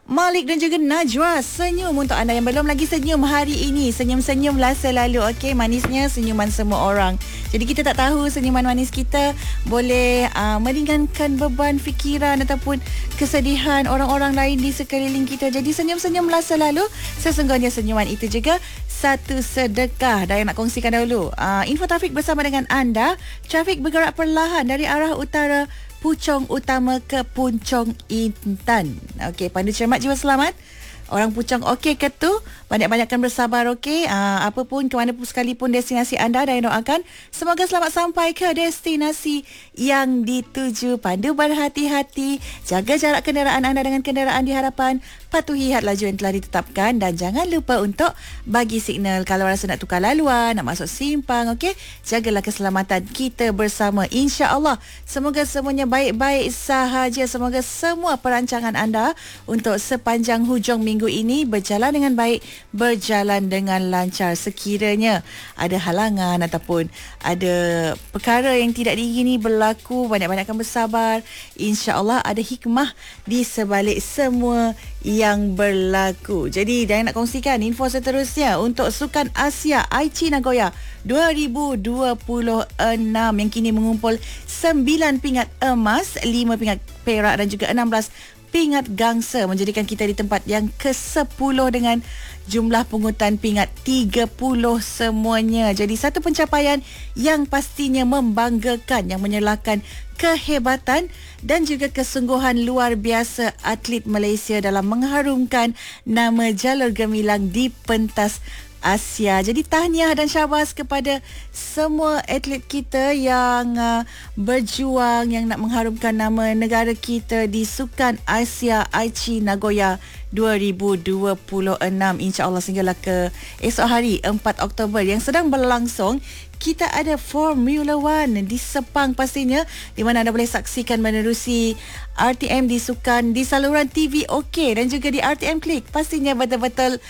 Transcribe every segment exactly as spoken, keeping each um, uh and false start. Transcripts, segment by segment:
Malik dan juga Najwa. Senyum untuk anda yang belum lagi senyum hari ini. Senyum-senyumlah selalu, okey? Manisnya senyuman semua orang. Jadi kita tak tahu senyuman manis kita boleh uh, meringankan beban fikiran ataupun kesedihan orang-orang lain di sekeliling kita. Jadi senyum-senyumlah selalu. Sesungguhnya senyuman itu juga satu sedekah. Dan yang nak kongsikan dahulu, uh, info trafik bersama dengan anda. Trafik bergerak perlahan dari arah utara Puchong Utama ke Puchong Intan. Okey, pandu cermat jiwa selamat. Orang Puchong okey ke tu? Banyak-banyakkan bersabar, okey? Uh, apa pun, ke mana pun sekalipun destinasi anda, dan doakan semoga selamat sampai ke destinasi yang dituju. Pandu berhati-hati, jaga jarak kenderaan anda dengan kenderaan di hadapan, patuhi had laju yang telah ditetapkan, dan jangan lupa untuk bagi signal kalau rasa nak tukar laluan, nak masuk simpang, okey? Jagalah keselamatan kita bersama, insya-Allah. Semoga semuanya baik-baik sahaja. Semoga semua perancangan anda untuk sepanjang hujung minggu ini berjalan dengan baik, berjalan dengan lancar. Sekiranya ada halangan ataupun ada perkara yang tidak diingini berlaku, banyak-banyakkan bersabar. InsyaAllah ada hikmah di sebalik semua yang berlaku. Jadi jangan nak kongsikan info seterusnya untuk Sukan Asia Aichi Nagoya dua ribu dua puluh enam yang kini mengumpul sembilan pingat emas, lima pingat perak dan juga enam belas pingat gangsa, menjadikan kita di tempat yang kesepuluh dengan jumlah pungutan pingat tiga puluh semuanya. Jadi satu pencapaian yang pastinya membanggakan, yang menyerlahkan kehebatan dan juga kesungguhan luar biasa atlet Malaysia dalam mengharumkan nama jalur gemilang di pentas Asia. Jadi tahniah dan syabas kepada semua atlet kita yang uh, berjuang, yang nak mengharumkan nama negara kita di Sukan Asia Aichi Nagoya dua ribu dua puluh enam. InsyaAllah sehinggalah ke esok hari empat Oktober yang sedang berlangsung. Kita ada Formula One di Sepang pastinya, di mana anda boleh saksikan menerusi R T M di Sukan di saluran T V OK dan juga di R T M Klik. Pastinya betul-betul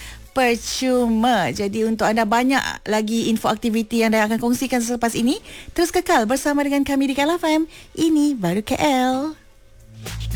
percuma. Jadi untuk anda banyak lagi info aktiviti yang anda akan kongsikan selepas ini. Terus kekal bersama dengan kami di K L F M. Ini baru K L.